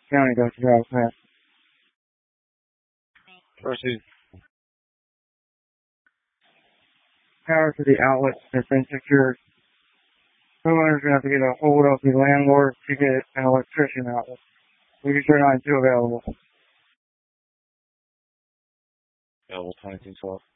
County doesn't have that. Versus power to the outlets has been secured. Homeowners are going to have to get a hold of the landlord to get an electrician outlet. We can turn on two available. Available 2212.